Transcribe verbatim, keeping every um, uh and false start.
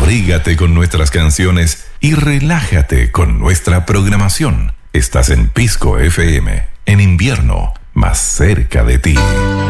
Abrígate con nuestras canciones y relájate con nuestra programación. Estás en Pisco F M, en invierno, más cerca de ti.